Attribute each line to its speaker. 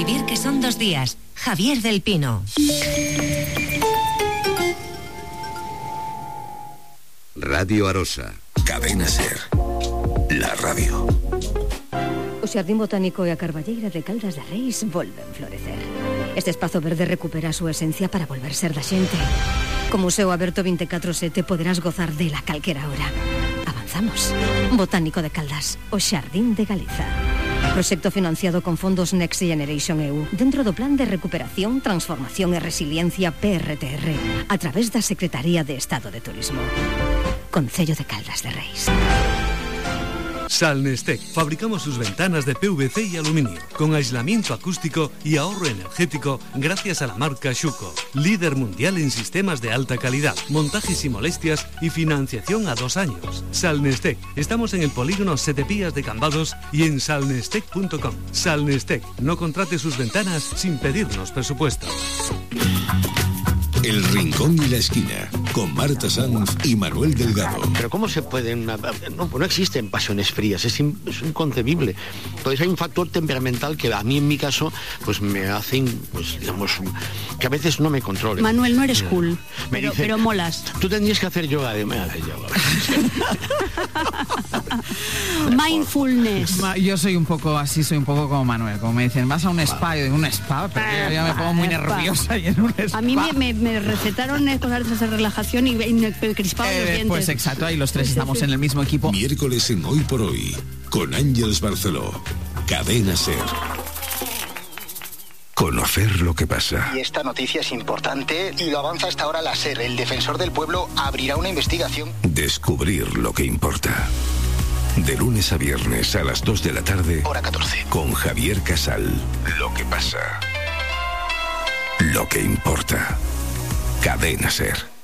Speaker 1: vivir que son 2 días. Javier del Pino.
Speaker 2: Radio Arosa. Cadena Ser. La radio.
Speaker 3: O Xardín Botánico e a Carballeira de Caldas de Reis volven florecer. Este espazo verde recupera a súa esencia para volver ser da xente. Como museo aberto 24/7 poderás gozar dela a calquera hora. Avanzamos. Botánico de Caldas, o Xardín de Galiza. Proxecto financiado con fondos Next Generation EU dentro do Plan de Recuperación, Transformación e Resiliencia PRTR a través da Secretaría de Estado de Turismo. Concello de Caldas de Reis.
Speaker 4: Salnestec. Fabricamos sus ventanas de PVC y aluminio, con aislamiento acústico y ahorro energético gracias a la marca Schuco, líder mundial en sistemas de alta calidad, montajes sin molestias y financiación a 2 años. Salnestec. Estamos en el polígono Setepías de Cambados y en salnestec.com. Salnestec. No contrate sus ventanas sin pedirnos presupuesto.
Speaker 2: El Rincón y la Esquina, con Marta Sanz y Manuel Delgado.
Speaker 5: Pero ¿cómo se pueden...? No existen pasiones frías, es inconcebible. Entonces hay un factor temperamental que a mí, en mi caso, pues me hacen, pues digamos, que a veces no me controle.
Speaker 6: Manuel, no eres cool, pero molas.
Speaker 5: Tú tendrías que hacer yoga. Me haces yoga.
Speaker 6: Mindfulness.
Speaker 7: Yo soy un poco así, soy un poco como Manuel. Como me dicen, vas a un spa, yo digo, un spa, pero yo ya me pongo muy nerviosa y en un spa.
Speaker 6: A mí me recetaron cosas de relajación y me crispaban los dientes.
Speaker 7: Pues exacto, ahí los tres estamos en el mismo equipo.
Speaker 2: Miércoles en Hoy por Hoy, con Ángeles Barceló. Cadena Ser. Conocer lo que pasa.
Speaker 8: Y esta noticia es importante y lo avanza hasta ahora la SER. El defensor del pueblo abrirá una investigación.
Speaker 2: Descubrir lo que importa. De lunes a viernes a las 2 de la tarde.
Speaker 8: Hora 14.
Speaker 2: Con Javier Casal. Lo que pasa. Lo que importa. Cadena Ser.